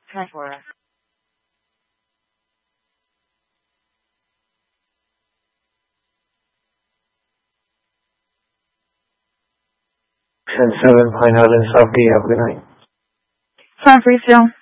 Time for us. 10-7 Pine Island, South Gate. Have a good night. Time for you, Phil.